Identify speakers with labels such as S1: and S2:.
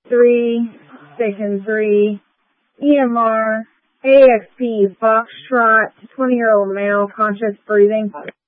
S1: 3, Station 3, EMR, AXP, Foxtrot, 20-year-old male, conscious breathing.